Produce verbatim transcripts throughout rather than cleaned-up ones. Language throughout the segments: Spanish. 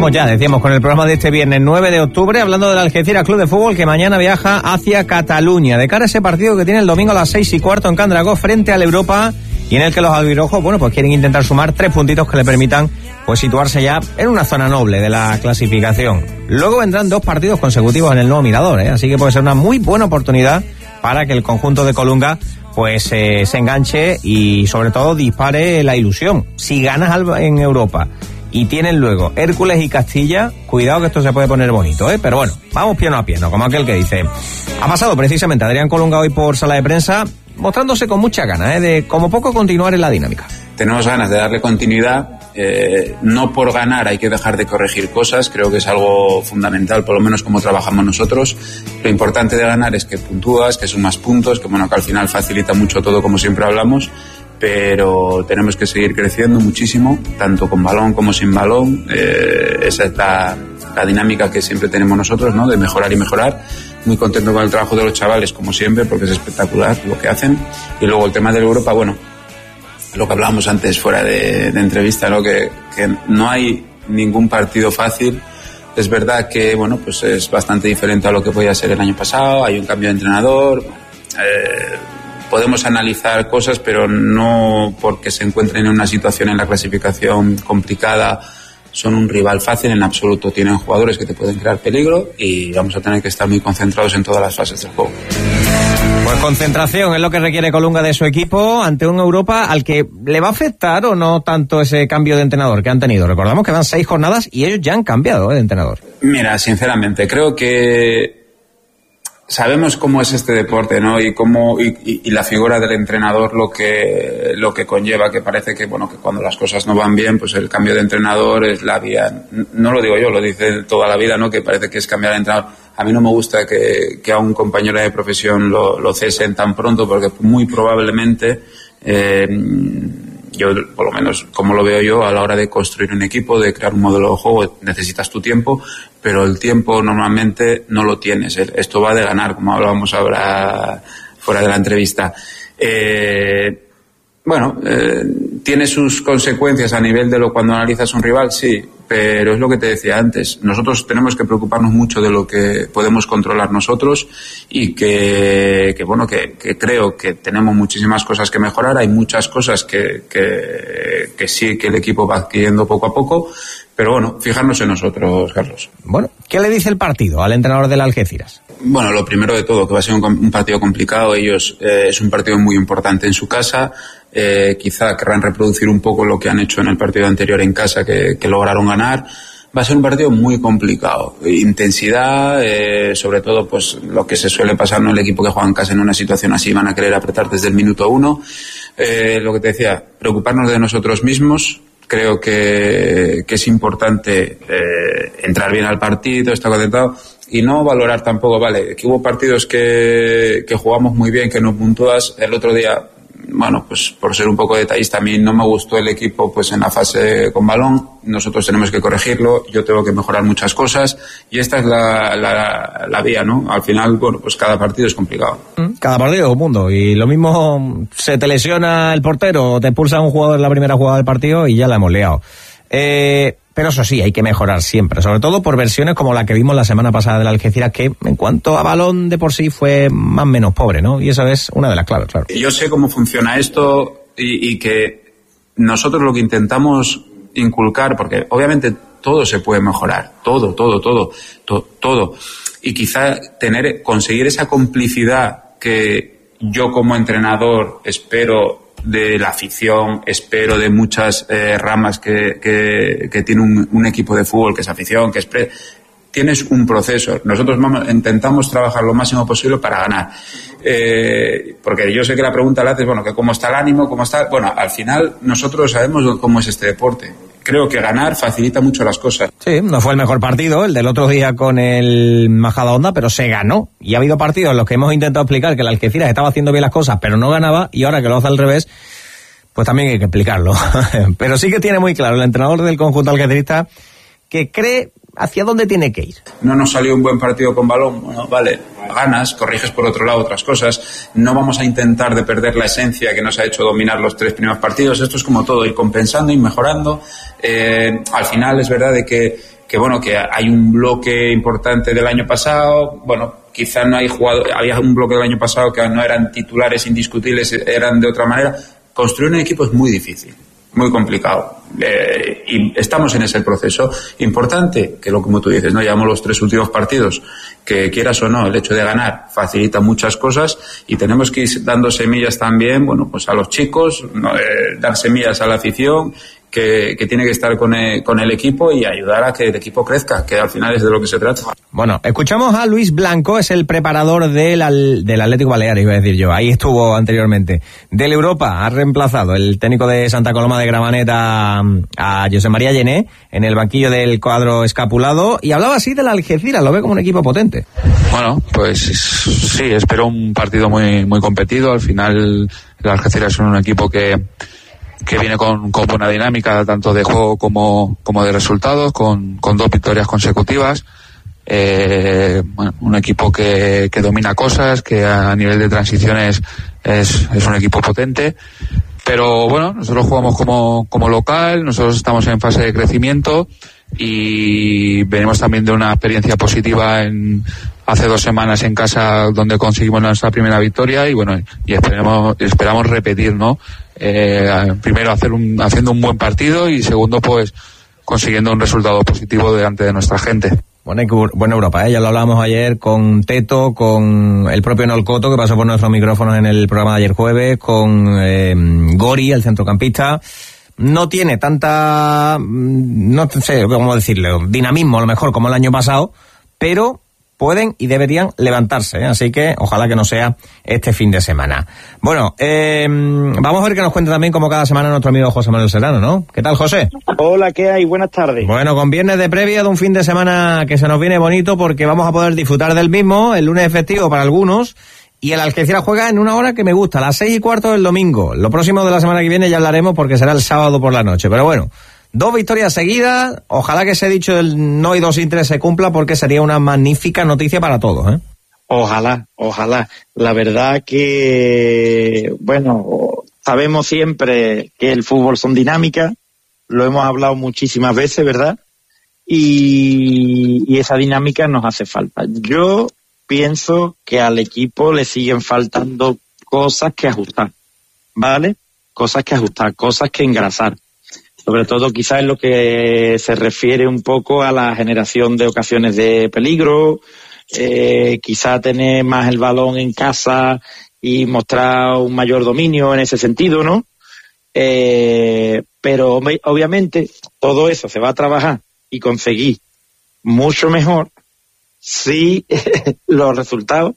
Vamos ya, decíamos, con el programa de este viernes nueve de octubre, hablando del Algeciras Club de Fútbol, que mañana viaja hacia Cataluña, de cara a ese partido que tiene el domingo a las seis y cuarto en Can Dragó frente al Europa, y en el que los albirrojos, bueno, pues quieren intentar sumar tres puntitos que le permitan pues situarse ya en una zona noble de la clasificación. Luego vendrán dos partidos consecutivos en el nuevo Mirador, ¿eh? Así que puede ser una muy buena oportunidad para que el conjunto de Colunga pues eh, se enganche y sobre todo dispare la ilusión. Si ganas en Europa y tienen luego Hércules y Castilla, cuidado que esto se puede poner bonito, ¿eh? Pero bueno, vamos piano a piano, como aquel que dice. Ha pasado precisamente Adrián Colunga hoy por sala de prensa, mostrándose con mucha ganas, ¿eh? De como poco continuar en la dinámica. Tenemos ganas de darle continuidad, eh, no por ganar hay que dejar de corregir cosas, creo que es algo fundamental, por lo menos como trabajamos nosotros. Lo importante de ganar es que puntúas, que sumas puntos, que bueno, que al final facilita mucho todo como siempre hablamos, pero tenemos que seguir creciendo muchísimo, tanto con balón como sin balón. Eh, esa es la, la dinámica que siempre tenemos nosotros, ¿no? De mejorar y mejorar. Muy contento con el trabajo de los chavales, como siempre, porque es espectacular lo que hacen. Y luego el tema de Europa, bueno, lo que hablábamos antes fuera de, de entrevista, ¿no? Que, que no hay ningún partido fácil. Es verdad que, bueno, pues es bastante diferente a lo que podía ser el año pasado. Hay un cambio de entrenador. Eh, podemos analizar cosas, pero no porque se encuentren en una situación en la clasificación complicada son un rival fácil en absoluto. Tienen jugadores que te pueden crear peligro y vamos a tener que estar muy concentrados en todas las fases del juego. Pues concentración es lo que requiere Colunga de su equipo ante un Europa al que le va a afectar o no tanto ese cambio de entrenador que han tenido. Recordamos que van seis jornadas y ellos ya han cambiado ¿eh? de entrenador. Mira, sinceramente, creo que sabemos cómo es este deporte, ¿no? Y cómo y, y, y la figura del entrenador lo que lo que conlleva, que parece que bueno que cuando las cosas no van bien, pues el cambio de entrenador es la vía. No lo digo yo, lo dice toda la vida, ¿no? Que parece que es cambiar de entrenador. A mí no me gusta que, que a un compañero de profesión lo, lo cesen tan pronto, porque muy probablemente eh, yo, por lo menos como lo veo yo, a la hora de construir un equipo, de crear un modelo de juego, necesitas tu tiempo, pero el tiempo normalmente no lo tienes. Esto va de ganar, como hablábamos ahora fuera de la entrevista. Eh, bueno, eh, tiene sus consecuencias a nivel de lo cuando analizas un rival, sí, pero es lo que te decía antes. Nosotros tenemos que preocuparnos mucho de lo que podemos controlar nosotros y que, que bueno, que, que creo que tenemos muchísimas cosas que mejorar. Hay muchas cosas que, que, que sí que el equipo va adquiriendo poco a poco, pero bueno, fijarnos en nosotros, Carlos. Bueno, ¿qué le dice el partido al entrenador del Algeciras? Bueno, lo primero de todo, que va a ser un, un partido complicado. Ellos, eh, es un partido muy importante en su casa. Eh, quizá querrán reproducir un poco lo que han hecho en el partido anterior en casa, que, que lograron ganar. Va a ser un partido muy complicado. Intensidad, eh, sobre todo, pues lo que se suele pasar, ¿no? El equipo que juega en casa en una situación así van a querer apretar desde el minuto uno. Eh, lo que te decía, preocuparnos de nosotros mismos. Creo que, que es importante eh, entrar bien al partido, estar contentado y no valorar tampoco, vale, que hubo partidos que, que jugamos muy bien, que no puntúas. El otro día, bueno, pues por ser un poco detallista, a mí no me gustó el equipo pues en la fase con balón. Nosotros tenemos que corregirlo, yo tengo que mejorar muchas cosas y esta es la, la, la vía, ¿no? Al final, bueno, pues cada partido es complicado. Cada partido es un mundo y lo mismo se te lesiona el portero o te expulsa un jugador en la primera jugada del partido y ya la hemos liado. Eh, pero eso sí, hay que mejorar siempre, sobre todo por versiones como la que vimos la semana pasada del Algeciras, que en cuanto a balón de por sí fue más o menos pobre, ¿no? Y esa es una de las claves, claro. Yo sé cómo funciona esto y, y que nosotros lo que intentamos inculcar, porque obviamente todo se puede mejorar, todo, todo, todo, to, todo. Y quizá tener, conseguir esa complicidad que yo como entrenador espero de la afición, espero de muchas eh, ramas que, que, que tiene un, un equipo de fútbol, que es afición, que es pre... Tienes un proceso. Nosotros vamos, intentamos trabajar lo máximo posible para ganar. Eh, porque yo sé que la pregunta la haces, bueno, que cómo está el ánimo, cómo está... Bueno, al final nosotros sabemos cómo es este deporte. Creo que ganar facilita mucho las cosas. Sí, no fue el mejor partido, el del otro día con el Majadahonda, pero se ganó. Y ha habido partidos en los que hemos intentado explicar que el Algeciras estaba haciendo bien las cosas, pero no ganaba, y ahora que lo hace al revés, pues también hay que explicarlo. Pero sí que tiene muy claro el entrenador del conjunto algecirista que cree ¿hacia dónde tiene que ir? No nos salió un buen partido con balón, bueno, vale, ganas, corriges por otro lado otras cosas, no vamos a intentar de perder la esencia que nos ha hecho dominar los tres primeros partidos, esto es como todo, ir compensando, ir mejorando, eh, al final es verdad de que, que bueno, que hay un bloque importante del año pasado, bueno, quizá no hay jugado, había un bloque del año pasado que no eran titulares indiscutibles, eran de otra manera, construir un equipo es muy difícil. Muy complicado. Eh, y estamos en ese proceso. Importante, que lo como tú dices, ¿no? Llevamos los tres últimos partidos, que quieras o no, el hecho de ganar facilita muchas cosas y tenemos que ir dando semillas también, bueno, pues a los chicos, ¿no? eh, dar semillas a la afición, que, que tiene que estar con el, con el equipo y ayudar a que el equipo crezca, que al final es de lo que se trata. Bueno, escuchamos a Luis Blanco, es el preparador del, del Atlético Baleares, iba a decir yo, ahí estuvo anteriormente. Del Europa ha reemplazado el técnico de Santa Coloma de Gramenet a, a José María Llené en el banquillo del cuadro escapulado y hablaba así del Algeciras, lo ve como un equipo potente. Bueno, pues sí, espero un partido muy muy competido. Al final el Algeciras es un equipo que que viene con, con buena dinámica tanto de juego como, como de resultados, con, con dos victorias consecutivas. Eh, bueno, un equipo que, que domina cosas, que a nivel de transiciones es, es un equipo potente. Pero bueno, nosotros jugamos como, como local, nosotros estamos en fase de crecimiento y venimos también de una experiencia positiva en hace dos semanas en casa donde conseguimos nuestra primera victoria y bueno, y esperemos, esperamos repetir, ¿no? Eh, primero hacer un, haciendo un buen partido y segundo pues consiguiendo un resultado positivo delante de nuestra gente. Buena, buena Europa, ¿eh? Ya lo hablábamos ayer con Teto, con el propio Nolcoto que pasó por nuestros micrófonos en el programa de ayer jueves, con eh, Gori, el centrocampista. No tiene tanta, no sé cómo decirlo, dinamismo a lo mejor como el año pasado, pero pueden y deberían levantarse, ¿eh? Así que ojalá que no sea este fin de semana. Bueno, eh, vamos a ver que nos cuenta también como cada semana nuestro amigo José Manuel Serrano, ¿no? ¿Qué tal, José? Hola, ¿qué hay? Buenas tardes. Bueno, con viernes de previa de un fin de semana que se nos viene bonito porque vamos a poder disfrutar del mismo, el lunes festivo para algunos, y el Algeciras juega en una hora que me gusta, a las seis y cuarto del domingo. Lo próximo de la semana que viene ya hablaremos porque será el sábado por la noche, pero bueno. Dos victorias seguidas, ojalá que ese dicho del no y dos sin tres se cumpla porque sería una magnífica noticia para todos, ¿eh? Ojalá, ojalá. La verdad que, bueno, sabemos siempre que el fútbol son dinámicas, lo hemos hablado muchísimas veces, ¿verdad? Y, y esa dinámica nos hace falta. Yo pienso que al equipo le siguen faltando cosas que ajustar, ¿vale? Cosas que ajustar, cosas que engrasar. Sobre todo quizás en lo que se refiere un poco a la generación de ocasiones de peligro, eh, quizá tener más el balón en casa y mostrar un mayor dominio en ese sentido, ¿no? Eh, pero obviamente todo eso se va a trabajar y conseguir mucho mejor si los resultados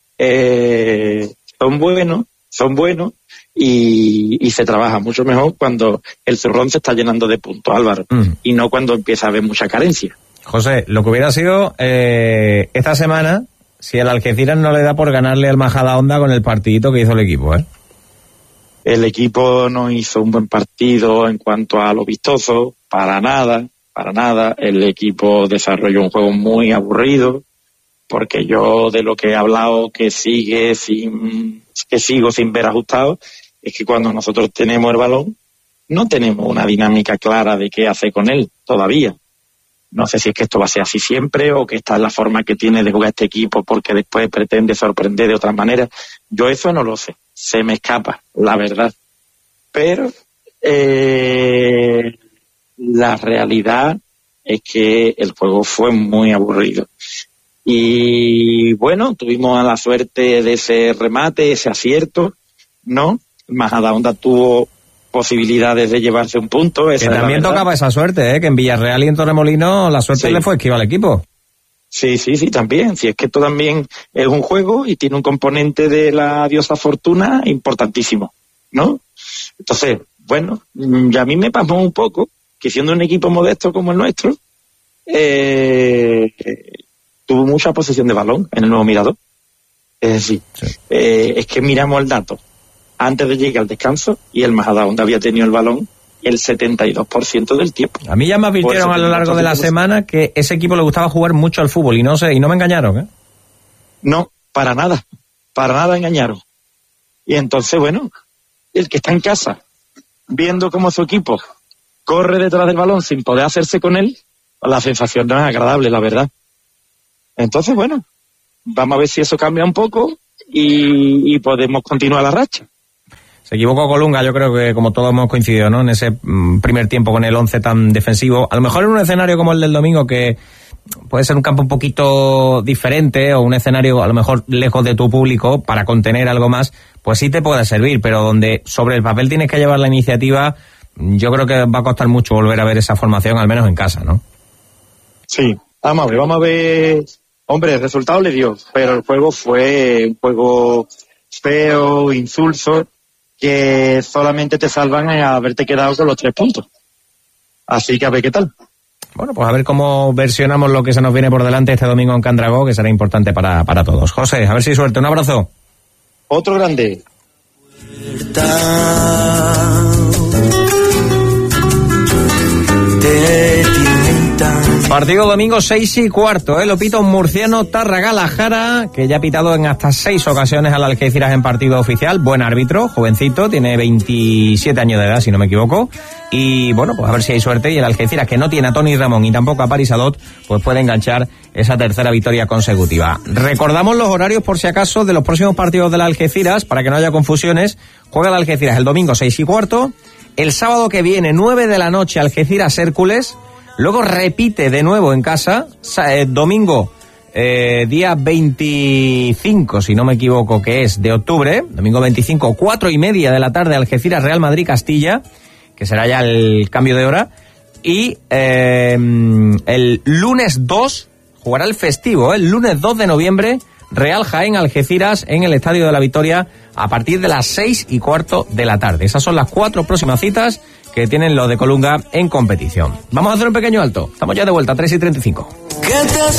eh, son buenos, son buenos. Y, y se trabaja mucho mejor cuando el zurrón se está llenando de puntos, Álvaro, mm. y no cuando empieza a haber mucha carencia. José, lo que hubiera sido eh, esta semana si el Algeciras no le da por ganarle al Majadahonda con el partidito que hizo el equipo, ¿eh? El equipo no hizo un buen partido en cuanto a lo vistoso, para nada, para nada. El equipo desarrolló un juego muy aburrido, porque yo de lo que he hablado que sigue sin, que sigo sin ver ajustado, es que cuando nosotros tenemos el balón, no tenemos una dinámica clara de qué hacer con él todavía. No sé si es que esto va a ser así siempre o que esta es la forma que tiene de jugar este equipo porque después pretende sorprender de otra manera. Yo eso no lo sé, se me escapa, la verdad. Pero eh, la realidad es que el juego fue muy aburrido. Y bueno, tuvimos la suerte de ese remate, ese acierto, ¿no? Majadahonda tuvo posibilidades de llevarse un punto. Esa que también tocaba esa suerte, ¿eh? Que en Villarreal y en Torremolinos la suerte sí le fue esquiva al equipo. Sí, sí, sí, también. Si es que esto también es un juego y tiene un componente de la diosa fortuna importantísimo, ¿no? Entonces, bueno, y a mí me pasó un poco que siendo un equipo modesto como el nuestro, eh, tuvo mucha posesión de balón en el nuevo Mirador. Es decir, sí. eh, es que miramos el dato antes de llegar al descanso y el Majadahonda había tenido el balón el setenta y dos por ciento del tiempo. A mí ya me advirtieron a lo largo de la semana que ese equipo le gustaba jugar mucho al fútbol y no sé, y no me engañaron, ¿eh? No, para nada, para nada engañaron. Y entonces, bueno, el que está en casa viendo cómo su equipo corre detrás del balón sin poder hacerse con él, la sensación no es agradable, la verdad. Entonces, bueno, vamos a ver si eso cambia un poco y, y podemos continuar la racha. Se equivocó Colunga, yo creo que como todos hemos coincidido, ¿no? En ese mm, primer tiempo con el once tan defensivo. A lo mejor en un escenario como el del domingo, que puede ser un campo un poquito diferente o un escenario a lo mejor lejos de tu público para contener algo más, pues sí te puede servir, pero donde sobre el papel tienes que llevar la iniciativa, yo creo que va a costar mucho volver a ver esa formación, al menos en casa, ¿no? Sí, vamos a ver, vamos a ver. Hombre, el resultado le dio, pero el juego fue un juego feo, insulso, que solamente te salvan a haberte quedado con los tres puntos. Así que a ver qué tal. Bueno, pues a ver cómo versionamos lo que se nos viene por delante este domingo en Candragó, que será importante para, para todos. José, a ver si suerte. Un abrazo. Otro grande. Partido domingo seis y cuarto, ¿eh? Lo pita un murciano, Tarragala Jara, que ya ha pitado en hasta seis ocasiones al Algeciras en partido oficial. Buen árbitro, jovencito, tiene veintisiete años de edad, si no me equivoco. Y bueno, pues a ver si hay suerte y el Algeciras, que no tiene a Toni Ramón y tampoco a Paris Adot, pues puede enganchar esa tercera victoria consecutiva. Recordamos los horarios por si acaso de los próximos partidos del Algeciras, para que no haya confusiones. Juega el Algeciras el domingo seis y cuarto, el sábado que viene nueve de la noche Algeciras Hércules. Luego repite de nuevo en casa, eh, domingo, eh, día veinticinco, si no me equivoco, que es de octubre, domingo veinticinco, cuatro y media de la tarde, Algeciras Real Madrid Castilla, que será ya el cambio de hora, y eh, el lunes dos, jugará el festivo, ¿eh? El lunes dos de noviembre, Real Jaén Algeciras en el Estadio de la Victoria a partir de las seis y cuarto de la tarde. Esas son las cuatro próximas citas que tienen los de Colunga en competición. Vamos a hacer un pequeño alto. Estamos ya de vuelta, tres y treinta y cinco.